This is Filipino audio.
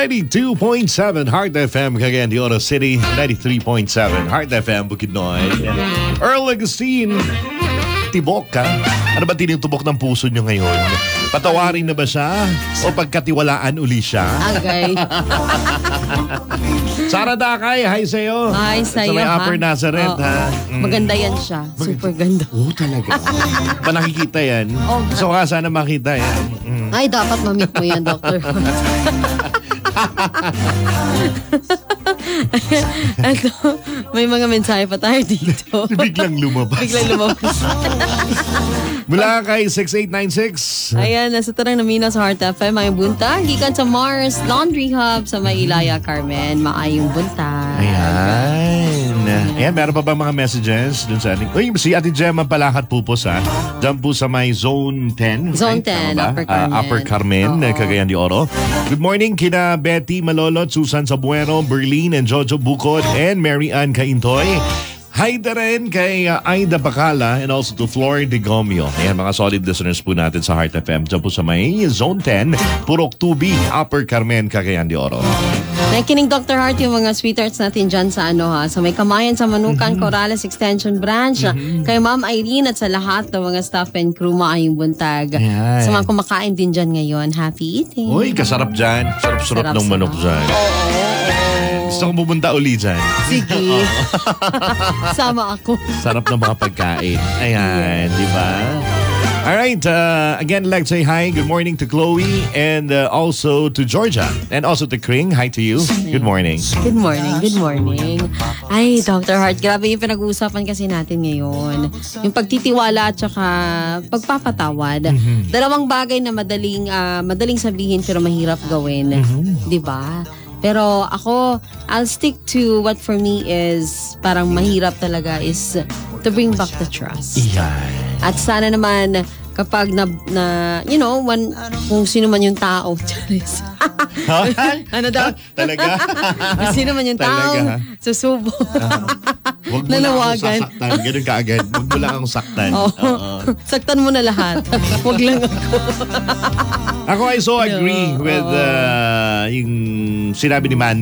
92.7 Heart FM, Cagayan de Oro City. 93.7 Heart FM, Bukidnon. Earl Agustin, tibok ka. Ano ba tinutubok ng puso nyo ngayon? Patawarin na ba siya? O pagkatiwalaan uli siya? Agay. Sara Dakay, hi sa'yo. Hi sa'yo, Sa may ha? Upper Nazareth, Oo. ha? Maganda yan siya. Super ganda. Oo, talaga. Ba nakikita yan? Oo. Gusto ko nga sana makita yan. Ay, dapat ma-meet mo yan, Dr. Ito, may mga mensahe pa tayo dito. Biglang lumabas. Biglang lumabas. Mula kay 6896. Ayan, nasa tarang na Mina sa Heart FM. Maayong buntag. Gikan sa Mars Laundry Hub sa May Ilaya, Carmen. Maayong buntag. Ayan. Ayan, meron pa ba mga messages dun sa ating... Uy, si Ate Gemma Palahat Pupos, ha? Diyan po sa may Zone 10. Zone Right? 10, Tama ba? Upper Carmen. Upper Carmen, Cagayan de Oro. Good morning kina Betty Malolot, Susan Sabueno, Berlin, and Jojo Bukod, and Mary Ann Caintoy. Hi na rin kay Aida Bacala and also to Flor de Gomio. Ayan, mga solid listeners po natin sa Heart FM. Diyan po sa may Zone 10, Purok 2B, Upper Carmen, Cagayan de Oro. Nakikinig Dr. Heart yung mga sweethearts natin dyan sa sa may Kamayan sa Manukan, Corrales Extension Branch. Kay Ma'am Irene at sa lahat ng mga staff and crew, maayong buntag. Ayan. Sa mga kumakain din dyan ngayon, happy eating. Uy, kasarap dyan. Sarap-sarap ng manok dyan. Gusto kong pumunta uli dyan. Sige. Sama ako. Sarap ng mga pagkain. Ayan, di ba? Alright, again, I'd like to say hi. Good morning to Chloe and also to Georgia. And also to Kring. Hi to you. Good morning. Good morning, good morning. Ay, Dr. Heart, grabe yung pinag-uusapan kasi natin ngayon. Yung pagtitiwala at saka pagpapatawad. Dalawang bagay na madaling sabihin pero mahirap gawin. Di ba? Pero ako, I'll stick to what for me is parang mahirap talaga is to bring back the trust. Yan. At sana naman kapag kung sino man yung tao. Ano daw? Talaga? Kung sino man yung tao, Talaga? susubo. Huwag mo lang akong Nanawagan. sasaktan. Ganun kaagad. Huwag mo lang akong saktan. Oo. Saktan mo na lahat. Huwag lang ako. Ako, I so agree with yung sinabi ni Man